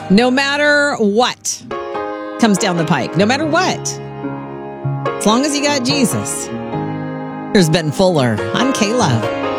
No matter what comes down the pike, no matter what, as long as you got Jesus. Here's Ben Fuller. I'm Kayla.